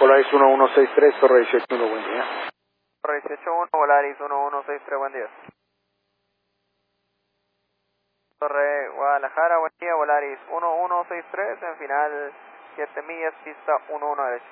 Volaris 1163, Torre 181, buen día. Torre 181, Volaris 1163, buen día. Torre Guadalajara, buen día, Volaris 1163, en final 7 millas, pista 11 derecha.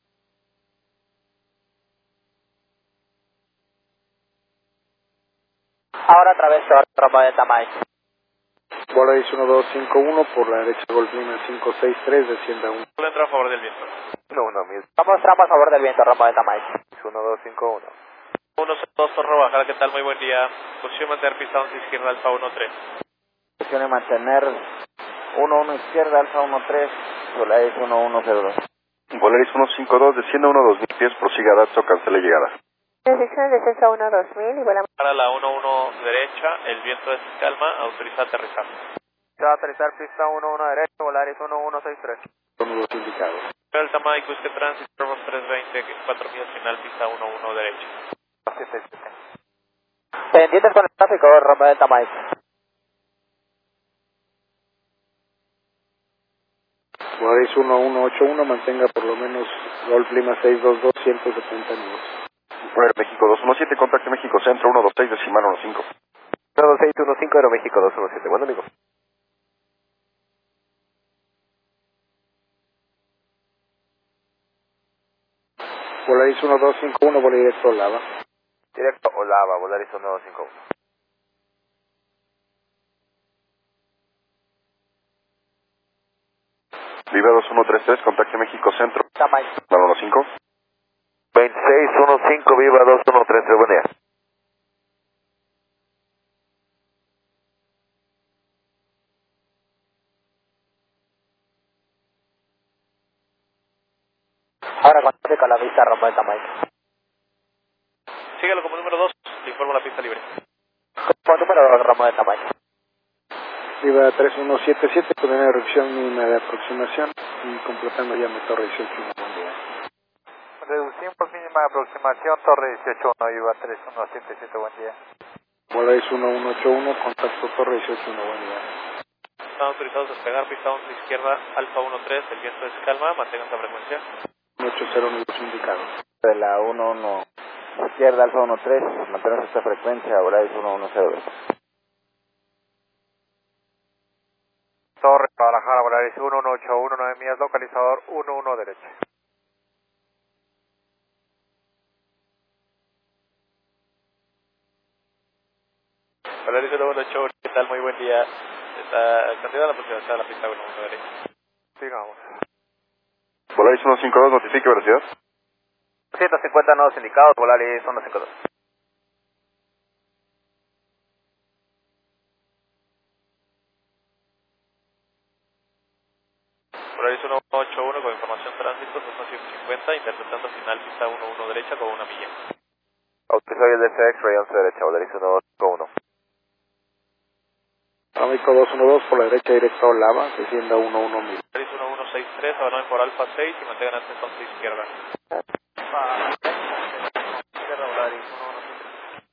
Ahora otra vez, rombo de Tamay. Volaris 1251, por la derecha Golf Lima 563, descienda 1. Entra a favor del viento. 1-1, Vamos tramo a favor del viento, rombo de Tamay. 1251. 102 Torre Guadalajara, ¿qué tal? Muy buen día. Posición mantener pista 11 izquierda, Alfa 13. Posición mantener 1-1 izquierda, Alfa 13, Volaris 1102. Volaris 152, descienda 2000 pies, prosiga Datso, cancele llegada. Dirección de descenso 1000 y volamos. Para la 11 derecha, el viento es calma, autoriza aterrizar. Se va a aterrizar pista 11 derecha, Volaris 1163. Son los indicados. El Tamay, busque tránsito, 320, 4 millas final, pista 11 derecha. 77. Pendientes con el tráfico, rombo de Tamay. Volaris 1181, mantenga por lo menos Golf Lima 622, 170 nudos. Aeroméxico 217, contacto México Centro 126, decimal 15. 12615, Aeroméxico 217, bueno amigo. Volaris 1251, vuelo directo a Lava. Directo Olava, Volaris 1251. Viva 2133, contacto México Centro, Tamay. 15. 2615, Viva 2133, buen día. Ahora con tráfico a la vista, rombo de Tamay. Síguelo como número 2, le informo la pista libre. Con número rombo de Tamay. Viva 3177, con una reducción mínima de aproximación y completando ya mi Torre 181, buen día. Reducimos mínima de aproximación, Torre 181, Viva 3177, buen día. Volaris 1181, contacto Torre 181, buen día. Están autorizados a despegar pista 11 izquierda, Alfa 13, el viento es calma, mantengan esa frecuencia. 180 nudos indicados. De la 11 izquierda, Alfa 13, mantenemos esta frecuencia, Volaris 1102. Torre Guadalajara, Volaris 1181, 9 millas, localizador 11 derecha. Volaris 1181, ¿qué tal? Muy buen día. Está candidata a la aproximación de la pista 11 derecha. Sigamos. Volaris 152, notifique velocidad. 150 nodos indicados, Volaris 152. Volaris 181 con información tránsito, 150, interpretando final pista 11 derecha con 1 milla. Autorizado el DCX, Ray 11 derecha, Volaris 1251. Amico 212, por la derecha directo a Lava, descienda 11000. Volaris 1163, abandonen por Alfa 6 y mantengan ascenso 11 izquierda. Izquierda, Volaris 1163.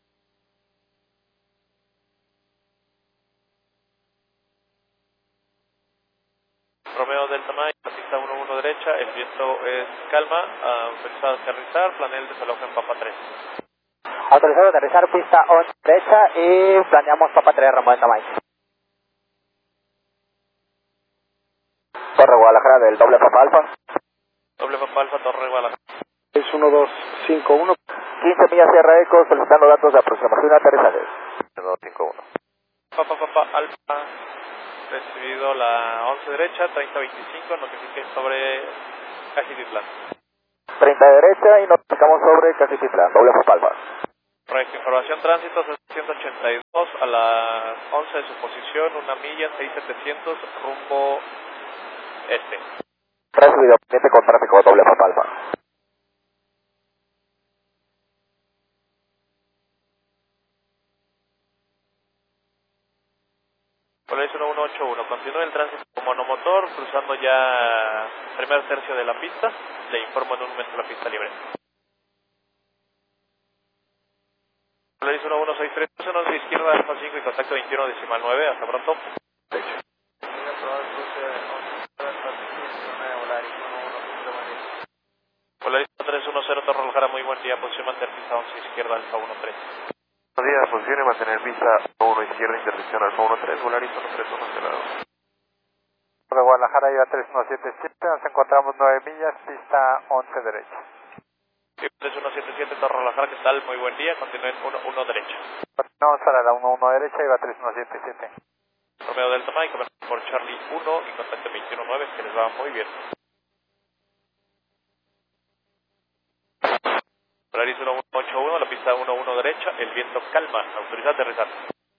Romeo del Tamay, pista 11 derecha, el viento es calma, autorizado a aterrizar, planea el desalojo en Papa 3. Autorizado a aterrizar pista 11 derecha y planeamos Papa 3, rombo de Tamay. Torre Guadalajara del doble Papa Alfa. Doble Papa Alfa, Torre Guadalajara. Es 1251. 15 millas Sierra Eco, solicitando datos de aproximación y aterrizaje. 1251. Papa Alfa, recibido la 11 derecha, 3025, notifique sobre Cajititlán. 30 de derecha y notificamos sobre Cajititlán, doble Papa Alfa. Correcto, información tránsito 182 a las 11 de su posición, 1 milla, 6700, rumbo este. Recibido, pendiente con tráfico, doble Papa Alfa. Volaris 1181, continúe el tránsito con monomotor, cruzando ya primer tercio de la pista, le informo en un momento la pista libre. Volaris 1163, 11 izquierda, Alfa 5 y contacto 21.9, hasta pronto. día, posición mantener pista 11 izquierda, Alfa 13. Buenos días, posición y mantener pista 1 izquierda, intersección Alfa 13, Volaris 1310. De Guadalajara iba 3177, nos encontramos 9 millas, pista 11 derecha. 3177, Torre Guadalajara, ¿qué tal? Muy buen día, continúen 1 derecha. Vamos para la 11 derecha, iba 3177. Romeo Delta Mike, por Charlie 1 y contacto 219, que les va muy bien. Volaris 1181, la pista 11 derecha, el viento calma, autorizado a aterrizar.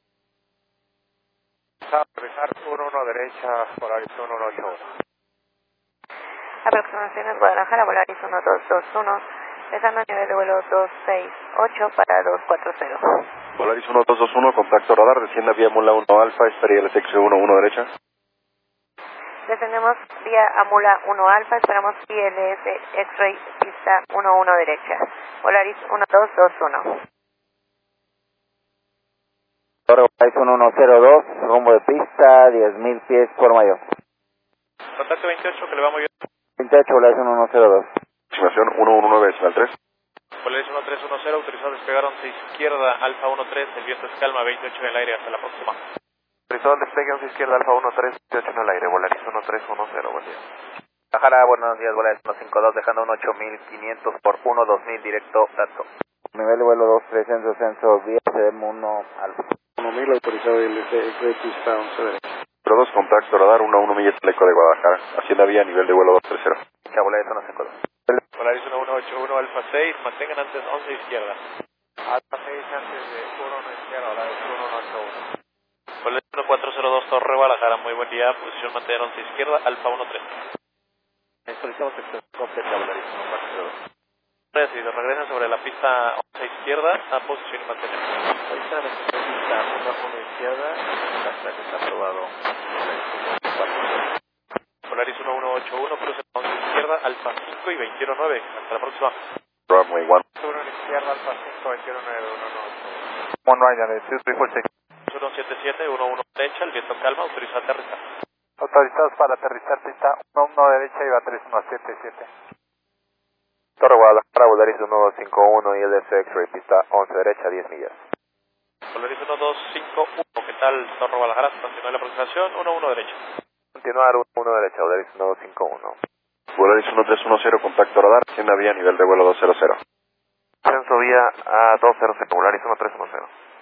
Aterrizar 11 derecha, Volaris 1181. Aproximaciones Guadalajara, Volaris 1221, dejando a nivel de vuelo 268 para 240. Volaris 1221, contacto radar, descienda vía Mula 1 Alfa, espera LSX 11 derecha. Descendemos vía Amula 1 Alfa, esperamos ILS X-Ray, pista 11 derecha. Volaris 1221. Torre Volaris 1102, rumbo de pista, 10.000 pies por mayor. Contacto 28, que le va muy bien. 28, Volaris 1102. Aproximación 119 decimal 3. Volaris 1310, autorizado a despegar 11 izquierda, Alfa 13, el viento es calma, 28 en el aire, hasta la próxima. Autorizado al despegue 11 izquierda, Alfa 13, 28 en el aire, Volaris 1310, buen día. Guadalajara, buenos días, Volaris 152, dejando un 8500 por 2000 directo, dato. Nivel de vuelo 2300, censo vía CM1 Alfa. 1000 autorizado LSX, pista 11 derecha. 02, contacto radar, 1 millas al eco de Guadalajara, hacienda vía nivel de vuelo 230. Volaris 152. Volaris 1181, Alfa 6, mantengan antes 11 izquierda. Alfa 6 antes de 11 izquierda, Volaris 1181. Volaris 1402, Torre Guadalajara, muy buen día, posición mantener 11 izquierda, Alfa 13. Solicitamos extensión completa, Volaris 142. Si regresan sobre la pista 11 izquierda, a posición y mantener. Ahorita la pista 1 izquierda, hasta que está aprobado. Volaris 1181, cruce 11 izquierda, Alfa 5 y 219, hasta la próxima. Runway 1. 1 izquierda, Alfa 5, 219, 11. 1 right, and 2346. 177, 11 derecha, el viento calma, autorizado a aterrizar. Autorizados para aterrizar, pista 11 derecha, iba 3177. Torre Guadalajara, Volaris 1251 y LS X-Ray, pista 11 derecha, 10 millas. Volaris 1251, ¿qué tal? Torre Guadalajara, continúa la aproximación, 11 derecha. Continuar 1 derecha, Volaris 1251. Volaris 1310, contacto radar, descienda vía nivel de vuelo 200. Censo vía a 200, Volaris 1310.